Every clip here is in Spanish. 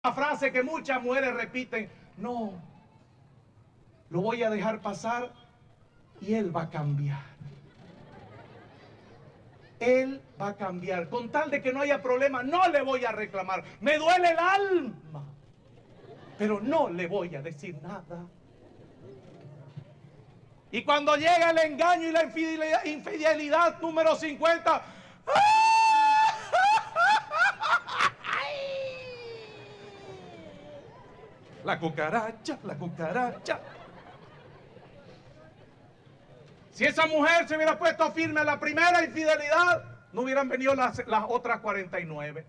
Una frase que muchas mujeres repiten: no, lo voy a dejar pasar y él va a cambiar. Él va a cambiar. Con tal de que no haya problema, no le voy a reclamar. Me duele el alma, pero no le voy a decir nada. Y cuando llega el engaño y la infidelidad número 50, la cucaracha, la cucaracha. Si esa mujer se hubiera puesto firme a la primera infidelidad, no hubieran venido las otras 49.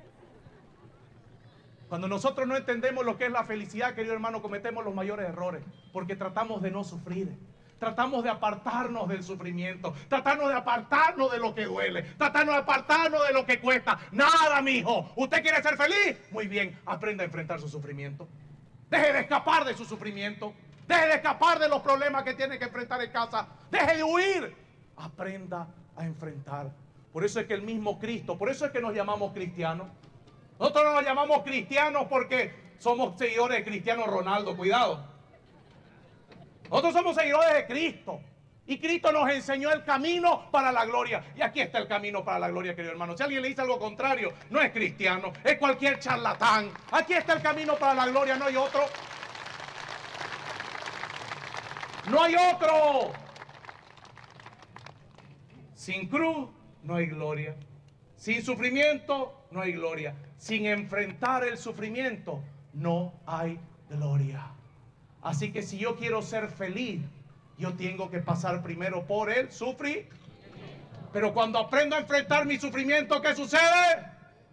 Cuando nosotros no entendemos lo que es la felicidad, querido hermano, cometemos los mayores errores, porque tratamos de no sufrir. Tratamos de apartarnos del sufrimiento, tratamos de apartarnos de lo que duele, tratamos de apartarnos de lo que cuesta. Nada, mijo. ¿Usted quiere ser feliz? Muy bien, aprenda a enfrentar su sufrimiento. Deje de escapar de su sufrimiento. Deje de escapar de los problemas que tiene que enfrentar en casa. Deje de huir. Aprenda a enfrentar. Por eso es que el mismo Cristo, por eso es que nos llamamos cristianos. Nosotros no nos llamamos cristianos porque somos seguidores de Cristiano Ronaldo, cuidado. Nosotros somos seguidores de Cristo. Y Cristo nos enseñó el camino para la gloria. Y aquí está el camino para la gloria, querido hermano. Si alguien le dice algo contrario, no es cristiano, es cualquier charlatán. Aquí está el camino para la gloria, no hay otro. No hay otro. Sin cruz no hay gloria. Sin sufrimiento no hay gloria. Sin enfrentar el sufrimiento no hay gloria. Así que si yo quiero ser feliz, yo tengo que pasar primero por el sufrimiento. Pero cuando aprendo a enfrentar mi sufrimiento, ¿qué sucede?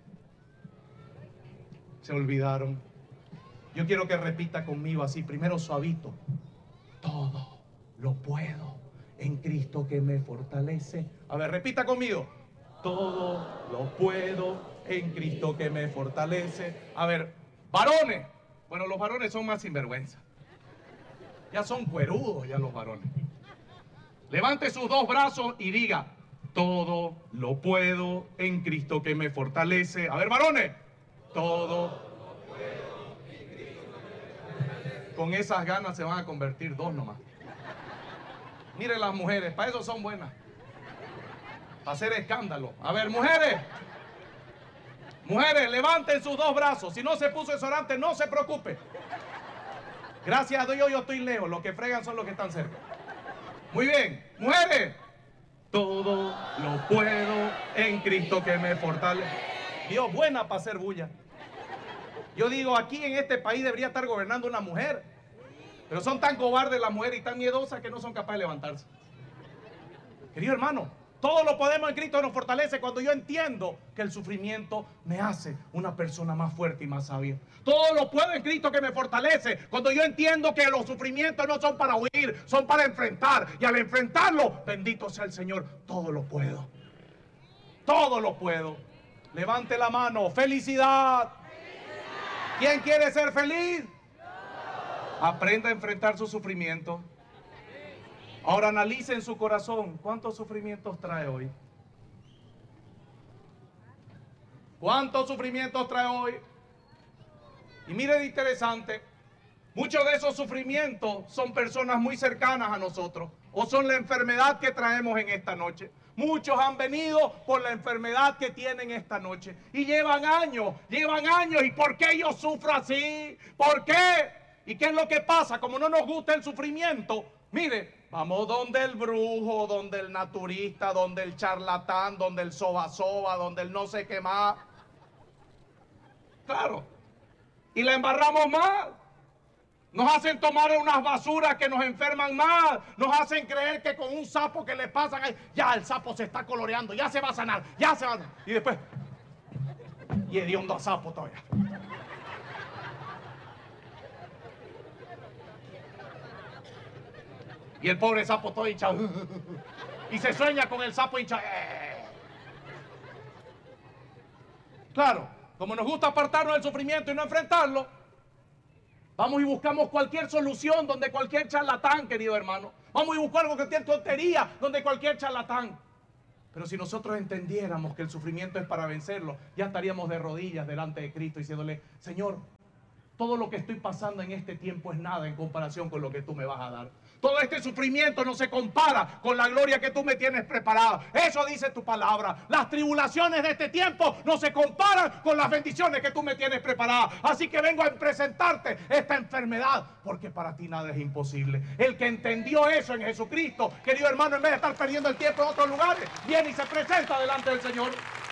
Se olvidaron. Yo quiero que repita conmigo así, primero suavito. Todo lo puedo en Cristo que me fortalece. A ver, repita conmigo. Todo lo puedo en Cristo que me fortalece. A ver, varones. Bueno, los varones son más sinvergüenza. Ya son cuerudos ya los varones. Levante sus dos brazos y diga: todo lo puedo en Cristo que me fortalece. A ver, varones. Todo lo puedo en Cristo que me fortalece. Con esas ganas se van a convertir dos nomás. Miren las mujeres, para eso son buenas. Para hacer escándalo. A ver, mujeres. Mujeres, levanten sus dos brazos. Si no se puso eso antes, no se preocupe. Gracias a Dios yo estoy lejos. Los que fregan son los que están cerca. Muy bien. Mujeres. Todo lo puedo en Cristo que me fortalece. Dios, buena para hacer bulla. Yo digo, aquí en este país debería estar gobernando una mujer. Pero son tan cobardes las mujeres y tan miedosas que no son capaces de levantarse. Querido hermano, todo lo podemos en Cristo que nos fortalece cuando yo entiendo que el sufrimiento me hace una persona más fuerte y más sabia. Todo lo puedo en Cristo que me fortalece cuando yo entiendo que los sufrimientos no son para huir, son para enfrentar. Y al enfrentarlo, bendito sea el Señor, todo lo puedo. Todo lo puedo. Levante la mano. ¡Felicidad! ¡Felicidad! ¿Quién quiere ser feliz? Aprenda a enfrentar su sufrimiento. Ahora analice en su corazón cuántos sufrimientos trae hoy. ¿Cuántos sufrimientos trae hoy? Y mire, interesante, muchos de esos sufrimientos son personas muy cercanas a nosotros o son la enfermedad que traemos en esta noche. Muchos han venido por la enfermedad que tienen esta noche y llevan años. ¿Y por qué yo sufro así? ¿Por qué? ¿Y qué es lo que pasa? Como no nos gusta el sufrimiento, mire, vamos donde el brujo, donde el naturista, donde el charlatán, donde el soba, donde el no sé qué más. Claro. Y la embarramos más. Nos hacen tomar unas basuras que nos enferman más. Nos hacen creer que con un sapo que le pasan ahí, ya el sapo se está coloreando, ya se va a sanar, ya se va a sanar. Y después, y hediondo a sapo todavía. Y el pobre sapo todo hinchado. Y se sueña con el sapo hinchado. Claro, como nos gusta apartarnos del sufrimiento y no enfrentarlo, vamos y buscamos cualquier solución donde cualquier charlatán, querido hermano. Vamos y buscamos cualquier tontería donde cualquier charlatán. Pero si nosotros entendiéramos que el sufrimiento es para vencerlo, ya estaríamos de rodillas delante de Cristo diciéndole: Señor, todo lo que estoy pasando en este tiempo es nada en comparación con lo que tú me vas a dar. Todo este sufrimiento no se compara con la gloria que tú me tienes preparada. Eso dice tu palabra. Las tribulaciones de este tiempo no se comparan con las bendiciones que tú me tienes preparadas. Así que vengo a presentarte esta enfermedad, porque para ti nada es imposible. El que entendió eso en Jesucristo, querido hermano, en vez de estar perdiendo el tiempo en otros lugares, viene y se presenta delante del Señor.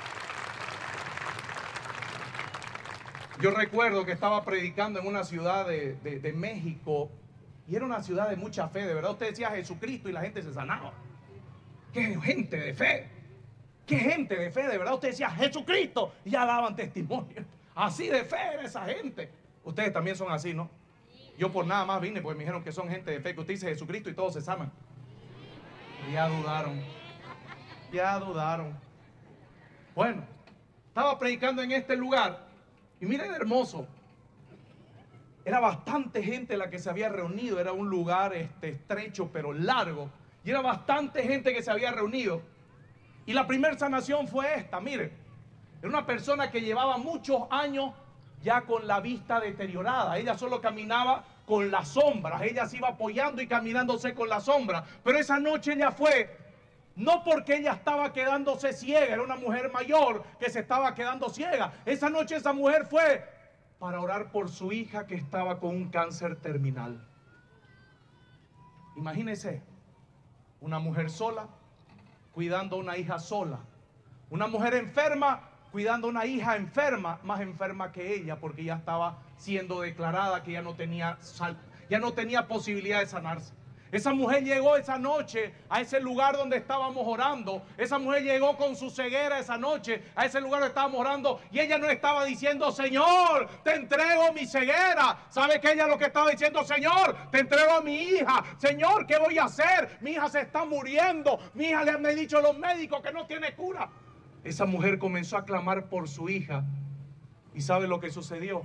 Yo recuerdo que estaba predicando en una ciudad de México, y era una ciudad de mucha fe, de verdad. Usted decía Jesucristo y la gente se sanaba. ¡Qué gente de fe! ¡Qué gente de fe! De verdad, usted decía Jesucristo y ya daban testimonio. Así de fe era esa gente. Ustedes también son así, ¿no? Yo por nada más vine porque me dijeron que son gente de fe, que usted dice Jesucristo y todos se sanan. Y ya dudaron. Ya dudaron. Bueno, estaba predicando en este lugar. Y miren, hermoso, era bastante gente la que se había reunido. Era un lugar estrecho pero largo, y era bastante gente que se había reunido. Y la primera sanación fue esta. Miren, era una persona que llevaba muchos años ya con la vista deteriorada. Ella solo caminaba con las sombras, ella se iba apoyando y caminándose con las sombras. Pero esa noche ella fue, no porque ella estaba quedándose ciega, era una mujer mayor que se estaba quedando ciega. Esa noche esa mujer fue para orar por su hija que estaba con un cáncer terminal. Imagínense, una mujer sola cuidando a una hija sola. Una mujer enferma cuidando a una hija enferma, más enferma que ella, porque ya estaba siendo declarada que ya no tenía posibilidad de sanarse. Esa mujer llegó esa noche a ese lugar donde estábamos orando. Esa mujer llegó con su ceguera esa noche a ese lugar donde estábamos orando. Y ella no estaba diciendo: Señor, te entrego mi ceguera. ¿Sabe que ella lo que estaba diciendo? Señor, te entrego a mi hija. Señor, ¿qué voy a hacer? Mi hija se está muriendo. Mi hija, le han dicho los médicos que no tiene cura. Esa mujer comenzó a clamar por su hija. ¿Y sabe lo que sucedió?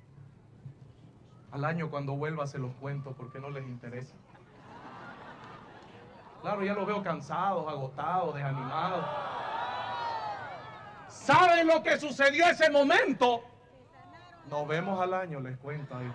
Al año, cuando vuelva, se los cuento porque no les interesa. Claro, ya los veo cansados, agotados, desanimados. ¿Saben lo que sucedió ese momento? Nos vemos al año, les cuento ahí.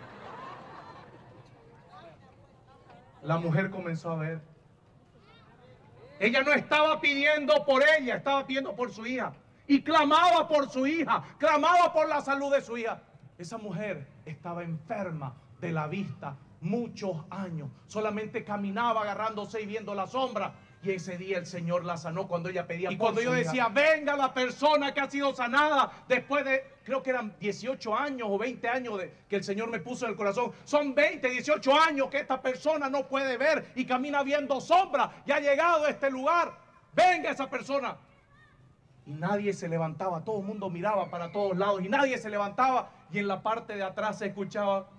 La mujer comenzó a ver. Ella no estaba pidiendo por ella, estaba pidiendo por su hija. Y clamaba por su hija, clamaba por la salud de su hija. Esa mujer estaba enferma de la vista muchos años, solamente caminaba agarrándose y viendo la sombra. Y ese día el Señor la sanó cuando ella pedía. Y cuando yo decía: venga la persona que ha sido sanada después de, creo que eran 18 años o 20 años que el Señor me puso en el corazón. Son 20, 18 años que esta persona no puede ver y camina viendo sombra, y ha llegado a este lugar. Venga esa persona. Y nadie se levantaba, todo el mundo miraba para todos lados y nadie se levantaba. Y en la parte de atrás se escuchaba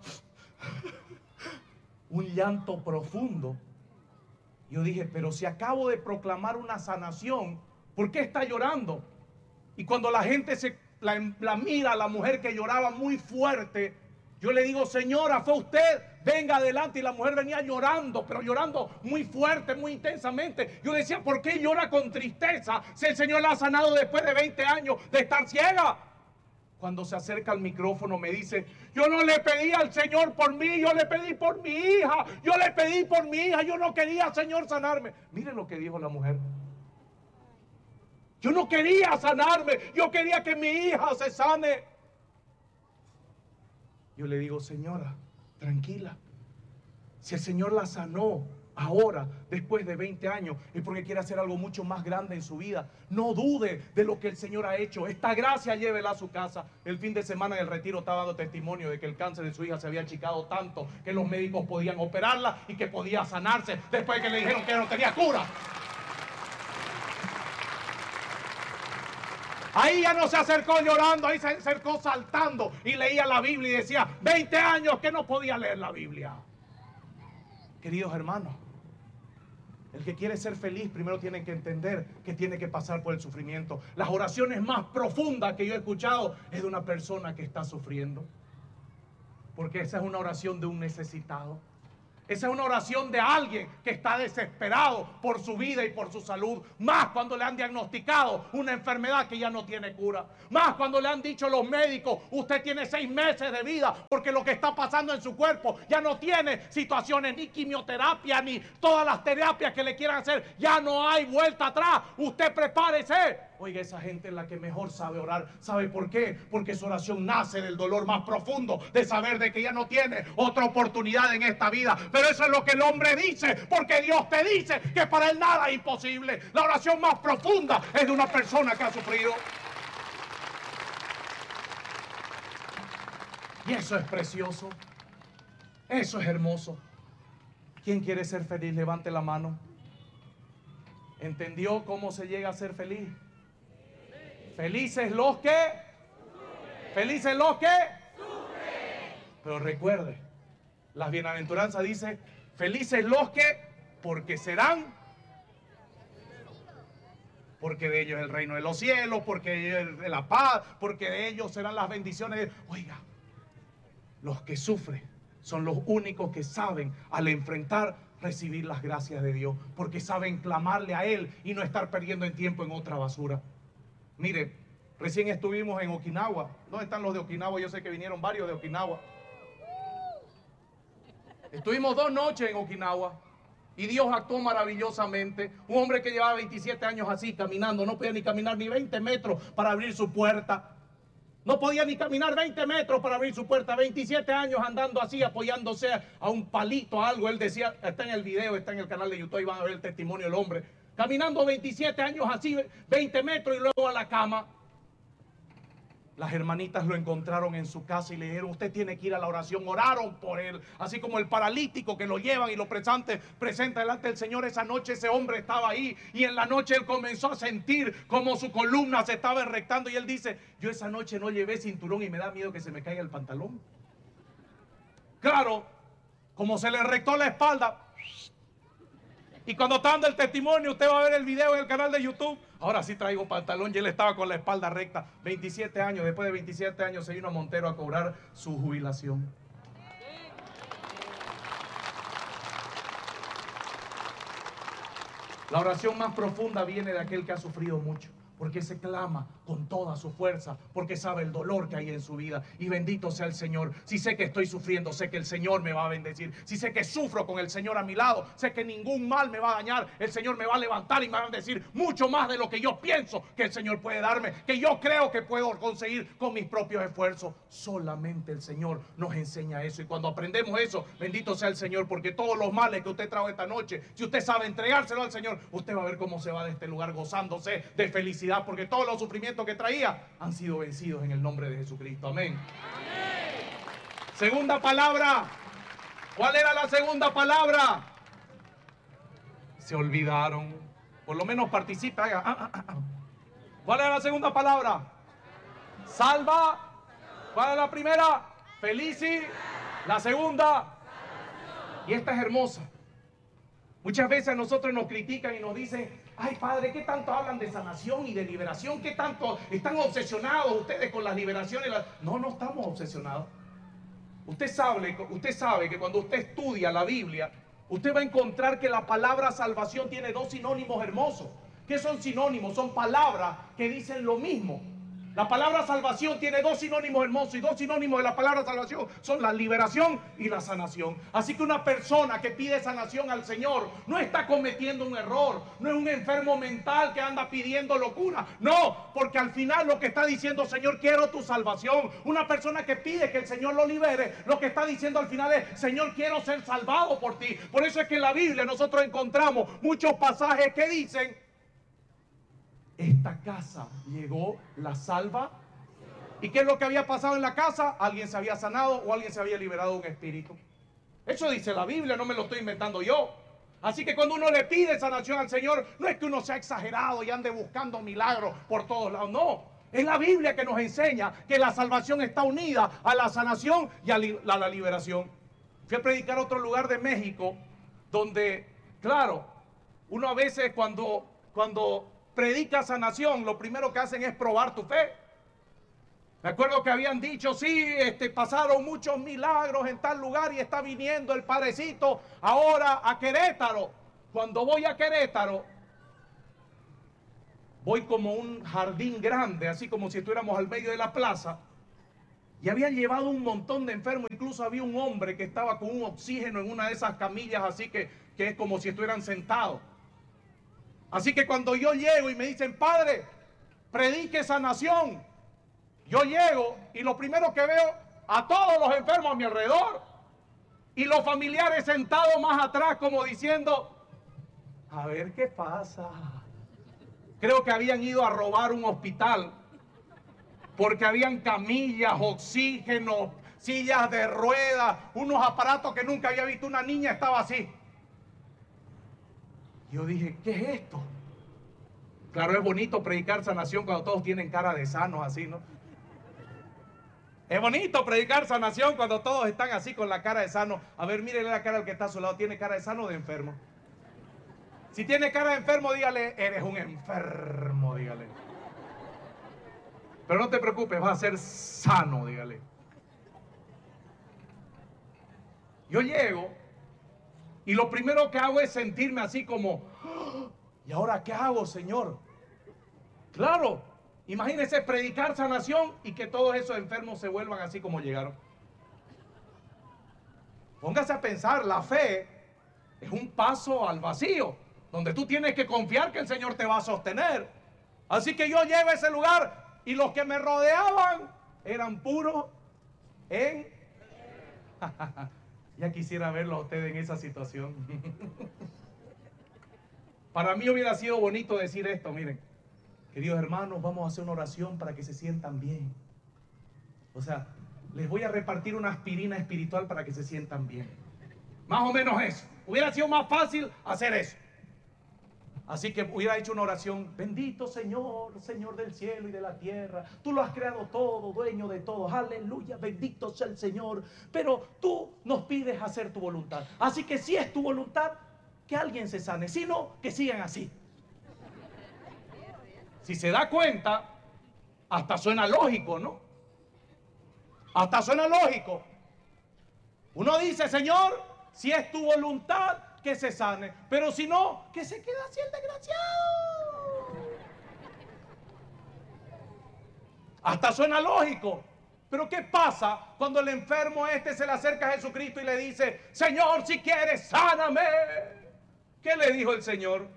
un llanto profundo. Yo dije: pero si acabo de proclamar una sanación, ¿por qué está llorando? Y cuando la gente la mira, la mujer que lloraba muy fuerte, yo le digo: señora, fue usted, venga adelante. Y la mujer venía llorando, pero llorando muy fuerte, muy intensamente. Yo decía: ¿por qué llora con tristeza si el Señor la ha sanado después de 20 años de estar ciega? Cuando se acerca al micrófono me dice: yo no le pedí al Señor por mí, yo le pedí por mi hija, yo le pedí por mi hija, yo no quería, Señor, sanarme. Miren lo que dijo la mujer: yo no quería sanarme, yo quería que mi hija se sane. Yo le digo: señora, tranquila, si el Señor la sanó ahora, después de 20 años, es porque quiere hacer algo mucho más grande en su vida. No dude de lo que el Señor ha hecho. Esta gracia llévela a su casa. El fin de semana en el retiro estaba dando testimonio de que el cáncer de su hija se había achicado tanto que los médicos podían operarla y que podía sanarse después de que le dijeron que no tenía cura. Ahí ya no se acercó llorando, ahí se acercó saltando y leía la Biblia y decía: 20 años que no podía leer la Biblia. Queridos hermanos, el que quiere ser feliz primero tiene que entender que tiene que pasar por el sufrimiento. Las oraciones más profundas que yo he escuchado es de una persona que está sufriendo, porque esa es una oración de un necesitado. Esa es una oración de alguien que está desesperado por su vida y por su salud. Más cuando le han diagnosticado una enfermedad que ya no tiene cura. Más cuando le han dicho los médicos, usted tiene 6 meses de vida porque lo que está pasando en su cuerpo ya no tiene situaciones ni quimioterapia ni todas las terapias que le quieran hacer. Ya no hay vuelta atrás. Usted prepárese. Oiga, esa gente es la que mejor sabe orar. ¿Sabe por qué? Porque su oración nace del dolor más profundo, de saber de que ya no tiene otra oportunidad en esta vida. Pero eso es lo que el hombre dice, porque Dios te dice que para él nada es imposible. La oración más profunda es de una persona que ha sufrido. Y eso es precioso. Eso es hermoso. ¿Quién quiere ser feliz? Levante la mano. ¿Entendió cómo se llega a ser feliz? Felices los que sufren. Felices los que sufren. Pero recuerde, las bienaventuranzas dice, felices los que, porque serán, porque de ellos es el reino de los cielos, porque de ellos es la paz, porque de ellos serán las bendiciones. Oiga, los que sufren son los únicos que saben al enfrentar recibir las gracias de Dios, porque saben clamarle a Él y no estar perdiendo el tiempo en otra basura. Mire, recién estuvimos en Okinawa. ¿Dónde están los de Okinawa? Yo sé que vinieron varios de Okinawa. Estuvimos 2 noches en Okinawa y Dios actuó maravillosamente. Un hombre que llevaba 27 años así caminando, no podía ni caminar ni 20 metros para abrir su puerta. No podía ni caminar 20 metros para abrir su puerta. 27 años andando así, apoyándose a un palito, a algo. Él decía, está en el video, está en el canal de YouTube, y van a ver el testimonio del hombre. Caminando 27 años así, 20 metros y luego a la cama. Las hermanitas lo encontraron en su casa y le dijeron, usted tiene que ir a la oración. Oraron por él, así como el paralítico que lo llevan y lo presenta delante del Señor. Esa noche ese hombre estaba ahí y en la noche él comenzó a sentir como su columna se estaba enrectando y él dice, yo esa noche no llevé cinturón y me da miedo que se me caiga el pantalón. Claro, como se le enrectó la espalda. Y cuando está dando el testimonio, usted va a ver el video en el canal de YouTube. Ahora sí traigo pantalón y él estaba con la espalda recta. 27 años, después de 27 años se vino a Montero a cobrar su jubilación. La oración más profunda viene de aquel que ha sufrido mucho, porque se clama con toda su fuerza, porque sabe el dolor que hay en su vida. Y bendito sea el Señor. Si sé que estoy sufriendo, sé que el Señor me va a bendecir. Si sé que sufro con el Señor a mi lado, sé que ningún mal me va a dañar. El Señor me va a levantar y me va a bendecir mucho más de lo que yo pienso que el Señor puede darme, que yo creo que puedo conseguir con mis propios esfuerzos. Solamente el Señor nos enseña eso. Y cuando aprendemos eso, bendito sea el Señor, porque todos los males que usted trajo esta noche, si usted sabe entregárselo al Señor, usted va a ver cómo se va de este lugar gozándose de felicidad, porque todos los sufrimientos que traía han sido vencidos en el nombre de Jesucristo. Amén. Amén. Segunda palabra. ¿Cuál era la segunda palabra? Se olvidaron. Por lo menos participa. ¿Cuál era la segunda palabra? Salva. ¿Cuál es la primera? Felici. La segunda. Y esta es hermosa. Muchas veces a nosotros nos critican y nos dicen, ay padre, ¿qué tanto hablan de sanación y de liberación? ¿Qué tanto están obsesionados ustedes con las liberaciones? No, no estamos obsesionados. Usted sabe que cuando usted estudia la Biblia, usted va a encontrar que la palabra salvación tiene 2 sinónimos hermosos. ¿Qué son sinónimos? Son palabras que dicen lo mismo. La palabra salvación tiene 2 sinónimos hermosos, y 2 sinónimos de la palabra salvación son la liberación y la sanación. Así que una persona que pide sanación al Señor no está cometiendo un error, no es un enfermo mental que anda pidiendo locura. No, porque al final lo que está diciendo, Señor, quiero tu salvación. Una persona que pide que el Señor lo libere, lo que está diciendo al final es, Señor, quiero ser salvado por ti. Por eso es que en la Biblia nosotros encontramos muchos pasajes que dicen, esta casa llegó la salva. ¿Y qué es lo que había pasado en la casa? Alguien se había sanado o alguien se había liberado de un espíritu. Eso dice la Biblia, no me lo estoy inventando yo. Así que cuando uno le pide sanación al Señor, no es que uno sea exagerado y ande buscando milagros por todos lados. No, es la Biblia que nos enseña que la salvación está unida a la sanación y a la liberación. Fui a predicar a otro lugar de México donde, claro, uno a veces cuando predica sanación, lo primero que hacen es probar tu fe. Me acuerdo que habían dicho, sí, pasaron muchos milagros en tal lugar y está viniendo el Padrecito ahora a Querétaro. Cuando voy a Querétaro, voy como un jardín grande, así como si estuviéramos al medio de la plaza. Y habían llevado un montón de enfermos, incluso había un hombre que estaba con un oxígeno en una de esas camillas, así que es como si estuvieran sentados. Así que cuando yo llego y me dicen, padre, predique sanación, yo llego y lo primero que veo a todos los enfermos a mi alrededor y los familiares sentados más atrás como diciendo, a ver qué pasa. Creo que habían ido a robar un hospital porque habían camillas, oxígeno, sillas de ruedas, unos aparatos que nunca había visto. Una niña estaba así. Yo dije, ¿qué es esto? Claro, es bonito predicar sanación cuando todos tienen cara de sanos así, ¿no? Es bonito predicar sanación cuando todos están así con la cara de sano. A ver, mírele la cara al que está a su lado. ¿Tiene cara de sano o de enfermo? Si tiene cara de enfermo, dígale, eres un enfermo, dígale. Pero no te preocupes, vas a ser sano, dígale. Yo llego y lo primero que hago es sentirme así como, ¿y ahora qué hago, Señor? Claro, imagínese predicar sanación y que todos esos enfermos se vuelvan así como llegaron. Póngase a pensar, la fe es un paso al vacío, donde tú tienes que confiar que el Señor te va a sostener. Así que yo llego a ese lugar y los que me rodeaban eran puros en... Ya quisiera verlo a usted en esa situación. Para mí hubiera sido bonito decir esto, miren, queridos hermanos, vamos a hacer una oración para que se sientan bien. O sea, les voy a repartir una aspirina espiritual para que se sientan bien. Más o menos eso. Hubiera sido más fácil hacer eso. Así que hubiera hecho una oración, bendito Señor, Señor del cielo y de la tierra, tú lo has creado todo, dueño de todo, aleluya, bendito sea el Señor, pero tú nos pides hacer tu voluntad. Así que si es tu voluntad, que alguien se sane, si no, que sigan así. Si se da cuenta, hasta suena lógico, ¿no? Hasta suena lógico. Uno dice, Señor, si es tu voluntad, que se sane, pero si no, que se quede así el desgraciado. Hasta suena lógico. Pero ¿qué pasa cuando el enfermo se le acerca a Jesucristo y le dice, Señor, si quieres, sáname? ¿Qué le dijo el Señor?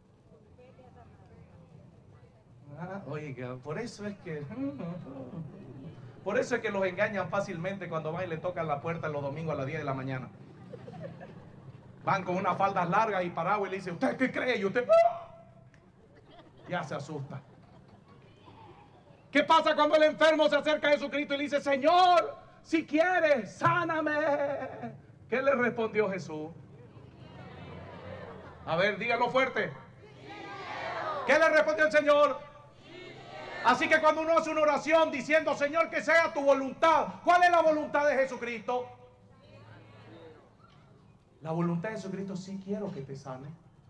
Oiga, por eso es que los engañan fácilmente cuando van y le tocan la puerta los domingos a las 10 de la mañana. Van con unas faldas largas y parados y le dicen, ¿usted qué cree? Y usted ya se asusta. ¿Qué pasa cuando el enfermo se acerca a Jesucristo y le dice, Señor, si quieres, sáname? ¿Qué le respondió Jesús? A ver, dígalo fuerte. ¿Qué le respondió el Señor? Así que cuando uno hace una oración diciendo, Señor, que sea tu voluntad, ¿cuál es la voluntad de Jesucristo? La voluntad de Jesucristo, sí quiero que te sane.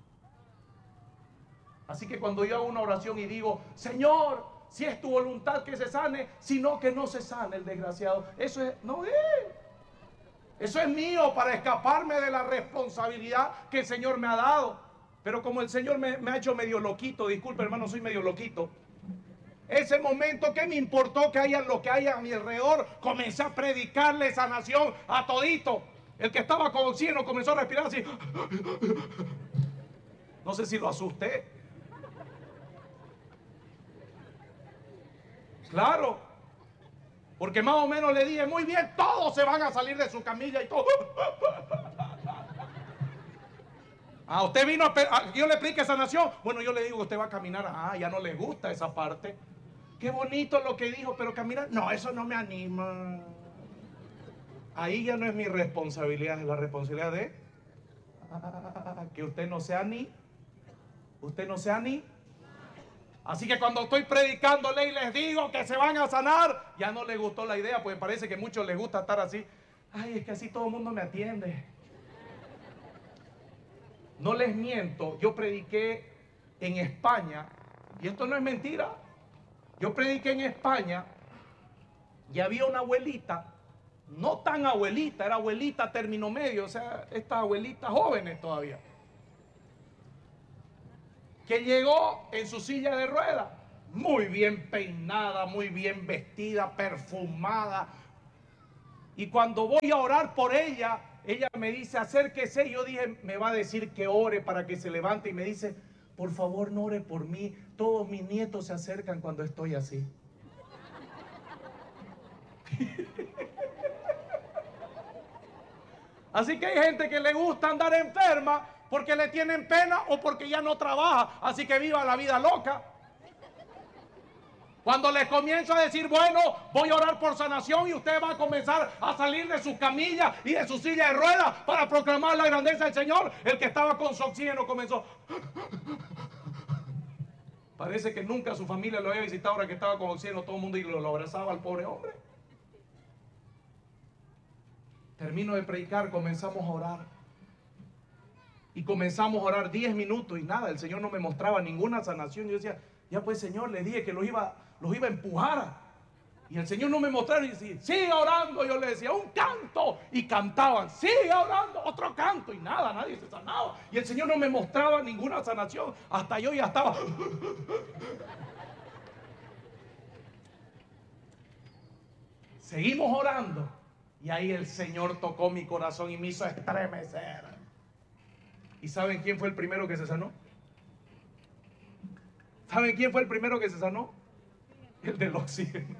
Así que cuando yo hago una oración y digo, Señor, si es tu voluntad que se sane, sino que no se sane el desgraciado, eso no es. Eso es mío para escaparme de la responsabilidad que el Señor me ha dado. Pero como el Señor me ha hecho medio loquito, disculpe hermano, soy medio loquito. Ese momento, ¿qué me importó que haya lo que haya a mi alrededor? Comencé a predicarle sanación a todito. El que estaba con oxígeno comenzó a respirar así. No sé si lo asusté. Claro. Porque más o menos le dije, muy bien, todos se van a salir de su camilla y todo. Ah, usted vino yo le expliqué sanación. Bueno, yo le digo, usted va a caminar. Ah, ya no le gusta esa parte. Qué bonito lo que dijo, pero caminar, no, eso no me anima. Ahí ya no es mi responsabilidad, es la responsabilidad de que usted no sea ni. Así que cuando estoy predicándole y les digo que se van a sanar, ya no les gustó la idea, pues parece que a muchos les gusta estar así. Ay, es que así todo el mundo me atiende. No les miento, yo prediqué en España, y esto no es mentira. Yo prediqué en España Y había una abuelita, no tan abuelita, era abuelita término medio, o sea, estas abuelitas jóvenes todavía, que llegó en su silla de ruedas, muy bien peinada, muy bien vestida, perfumada. Y cuando voy a orar por ella, ella me dice, acérquese. Y yo dije, me va a decir que ore para que se levante. Y me dice, por favor, no ore por mí. Todos mis nietos se acercan cuando estoy así. Así que hay gente que le gusta andar enferma porque le tienen pena o porque ya no trabaja. Así que viva la vida loca. Cuando les comienzo a decir, bueno, voy a orar por sanación y usted va a comenzar a salir de su camilla y de su silla de ruedas para proclamar la grandeza del Señor, el que estaba con su oxígeno comenzó. Parece que nunca su familia lo había visitado ahora que estaba con oxígeno, todo el mundo y lo abrazaba al pobre hombre. Termino de predicar, comenzamos a orar. Y comenzamos a orar 10 minutos y nada, el Señor no me mostraba ninguna sanación. Yo decía, ya pues Señor, le dije que los iba a empujar. Y el Señor no me mostraba y decía, sigue orando. Yo le decía, un canto. Y cantaban, sigue orando, otro canto. Y nada, nadie se sanaba. Y el Señor no me mostraba ninguna sanación. Hasta yo ya estaba. Seguimos orando. Y ahí el Señor tocó mi corazón y me hizo estremecer. ¿Y saben quién fue el primero que se sanó? ¿Saben quién fue el primero que se sanó? El del oxígeno.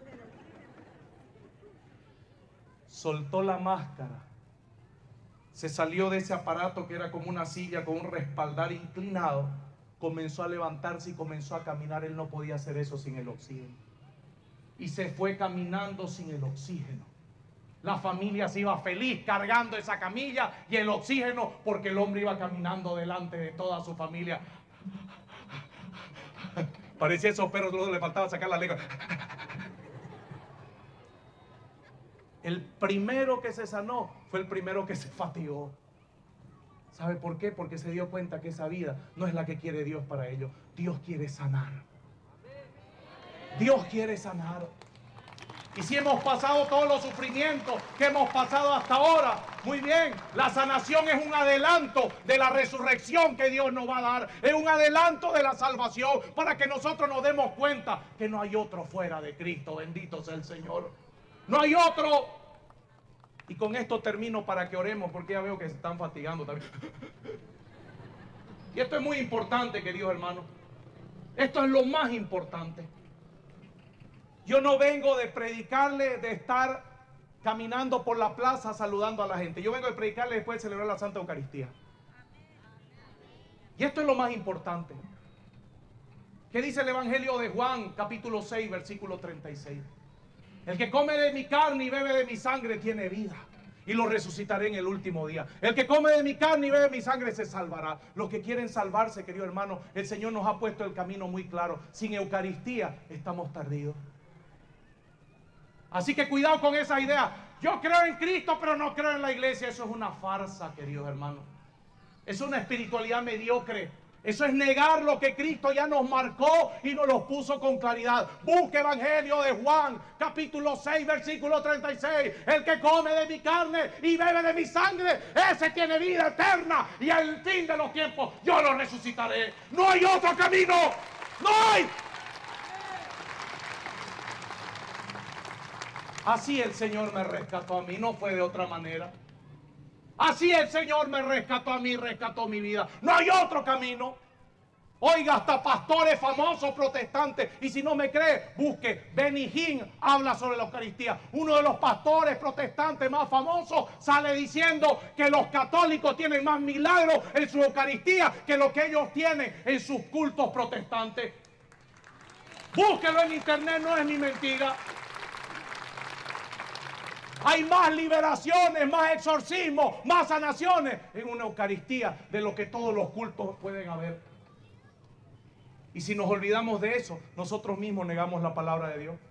Soltó la máscara. Se salió de ese aparato que era como una silla con un respaldar inclinado. Comenzó a levantarse y comenzó a caminar. Él no podía hacer eso sin el oxígeno. Y se fue caminando sin el oxígeno. La familia se iba feliz cargando esa camilla y el oxígeno porque el hombre iba caminando delante de toda su familia. Parecía esos perros, luego le faltaba sacar la lengua. El primero que se sanó fue el primero que se fatigó. ¿Sabe por qué? Porque se dio cuenta que esa vida no es la que quiere Dios para ellos. Dios quiere sanar. Dios quiere sanar. Y si hemos pasado todos los sufrimientos que hemos pasado hasta ahora, muy bien, la sanación es un adelanto de la resurrección que Dios nos va a dar. Es un adelanto de la salvación para que nosotros nos demos cuenta que no hay otro fuera de Cristo. Bendito sea el Señor. No hay otro. Y con esto termino para que oremos, porque ya veo que se están fatigando también. Y esto es muy importante, queridos hermanos. Esto es lo más importante. Yo no vengo de predicarle, de estar caminando por la plaza saludando a la gente. Yo vengo de predicarle después de celebrar la Santa Eucaristía. Y esto es lo más importante. ¿Qué dice el Evangelio de Juan, capítulo 6, versículo 36? El que come de mi carne y bebe de mi sangre tiene vida, y lo resucitaré en el último día. El que come de mi carne y bebe de mi sangre se salvará. Los que quieren salvarse, querido hermano, el Señor nos ha puesto el camino muy claro. Sin Eucaristía estamos perdidos. Así que cuidado con esa idea. Yo creo en Cristo, pero no creo en la iglesia. Eso es una farsa, queridos hermanos. Es una espiritualidad mediocre. Eso es negar lo que Cristo ya nos marcó y nos lo puso con claridad. Busque Evangelio de Juan, capítulo 6, versículo 36. El que come de mi carne y bebe de mi sangre, ese tiene vida eterna. Y al fin de los tiempos yo lo resucitaré. No hay otro camino. No hay. Así el Señor me rescató a mí, no fue de otra manera. Así el Señor me rescató a mí, rescató mi vida. No hay otro camino. Oiga, hasta pastores famosos protestantes. Y si no me cree, busque. Benny Hinn habla sobre la Eucaristía. Uno de los pastores protestantes más famosos sale diciendo que los católicos tienen más milagros en su Eucaristía que lo que ellos tienen en sus cultos protestantes. Búsquelo en internet, no es mi mentira. Hay más liberaciones, más exorcismos, más sanaciones en una Eucaristía de lo que todos los cultos pueden haber. Y si nos olvidamos de eso, nosotros mismos negamos la palabra de Dios.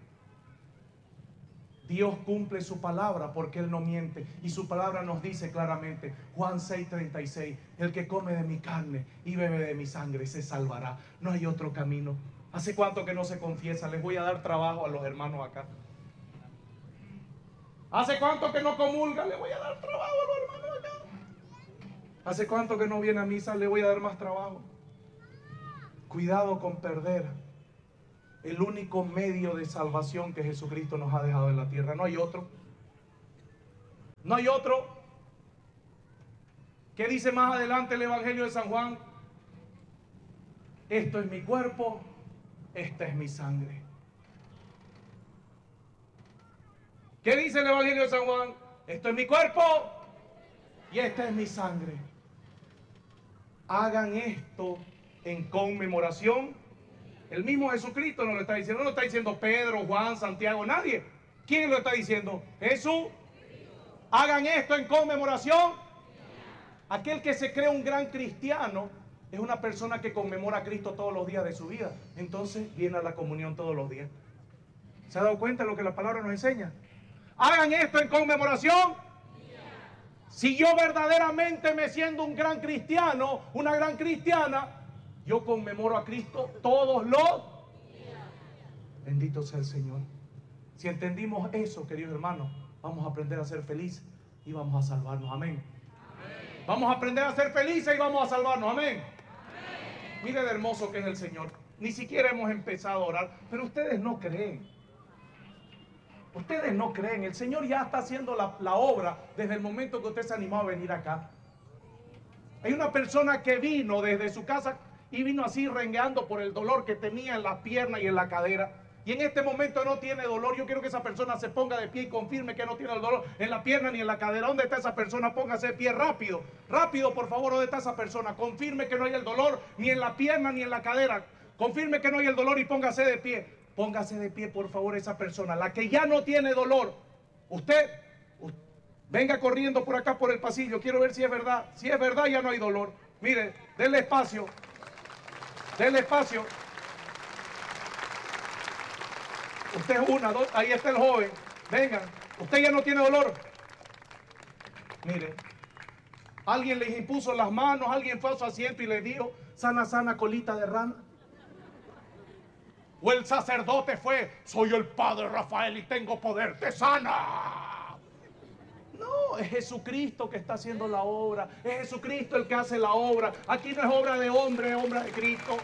Dios cumple su palabra porque Él no miente. Y su palabra nos dice claramente, Juan 6:36, el que come de mi carne y bebe de mi sangre se salvará. No hay otro camino. ¿Hace cuánto que no se confiesa? Les voy a dar trabajo a los hermanos acá. ¿Hace cuánto que no comulga? Le voy a dar trabajo a los hermanos acá. ¿Hace cuánto que no viene a misa? Le voy a dar más trabajo. Cuidado con perder el único medio de salvación que Jesucristo nos ha dejado en la tierra. No hay otro. No hay otro. ¿Qué dice más adelante el Evangelio de San Juan? Esto es mi cuerpo, esta es mi sangre. ¿Qué dice el Evangelio de San Juan? Esto es mi cuerpo y esta es mi sangre. Hagan esto en conmemoración. El mismo Jesucristo nos lo está diciendo. No lo está diciendo Pedro, Juan, Santiago, nadie. ¿Quién lo está diciendo? Jesús. Hagan esto en conmemoración. Aquel que se cree un gran cristiano es una persona que conmemora a Cristo todos los días de su vida. Entonces viene a la comunión todos los días. ¿Se ha dado cuenta de lo que la palabra nos enseña? Hagan esto en conmemoración. Si yo verdaderamente me siento un gran cristiano, una gran cristiana, yo conmemoro a Cristo todos los días. Bendito sea el Señor. Si entendimos eso, queridos hermanos, vamos a aprender a ser felices y vamos a salvarnos. Amén. Vamos a aprender a ser felices y vamos a salvarnos. Amén. Mire de hermoso que es el Señor. Ni siquiera hemos empezado a orar, pero ustedes no creen. Ustedes no creen. El Señor ya está haciendo la obra desde el momento que usted se animó a venir acá. Hay una persona que vino desde su casa y vino así rengueando por el dolor que tenía en la pierna y en la cadera. Y en este momento no tiene dolor. Yo quiero que esa persona se ponga de pie y confirme que no tiene el dolor en la pierna ni en la cadera. ¿Dónde está esa persona? Póngase de pie rápido. Rápido, por favor. ¿Dónde está esa persona? Confirme que no hay el dolor ni en la pierna ni en la cadera. Confirme que no hay el dolor y póngase de pie. Póngase de pie, por favor, esa persona. La que ya no tiene dolor. Usted venga corriendo por acá por el pasillo. Quiero ver si es verdad. Si es verdad, ya no hay dolor. Mire, denle espacio. Denle espacio. Usted es una, dos, ahí está el joven. Venga, usted ya no tiene dolor. Mire, alguien les impuso las manos, alguien fue a su asiento y le dijo, sana, sana, colita de rana. O el sacerdote fue, soy el padre Rafael y tengo poder, te sana. No, es Jesucristo que está haciendo la obra. Es Jesucristo el que hace la obra. Aquí no es obra de hombre, es obra de Cristo.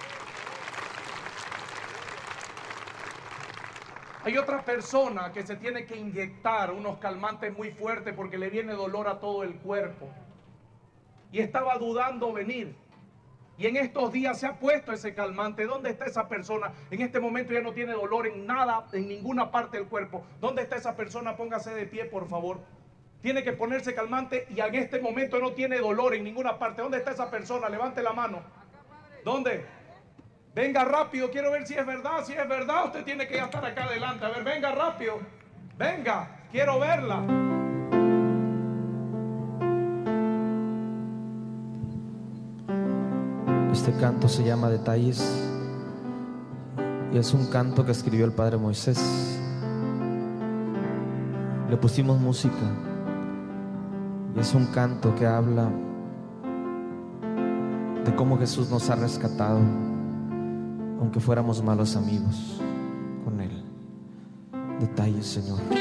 Hay otra persona que se tiene que inyectar unos calmantes muy fuertes porque le viene dolor a todo el cuerpo. Y estaba dudando venir. Y en estos días se ha puesto ese calmante. ¿Dónde está esa persona? En este momento ya no tiene dolor en nada, en ninguna parte del cuerpo. ¿Dónde está esa persona? Póngase de pie, por favor. Tiene que ponerse calmante y en este momento no tiene dolor en ninguna parte. ¿Dónde está esa persona? Levante la mano. ¿Dónde? Venga rápido, quiero ver si es verdad. Si es verdad, usted tiene que ya estar acá adelante. A ver, venga rápido. Venga, quiero verla. Este canto se llama Detalles y es un canto que escribió el Padre Moisés. Le pusimos música y es un canto que habla de cómo Jesús nos ha rescatado, aunque fuéramos malos amigos con Él. Detalles, Señor.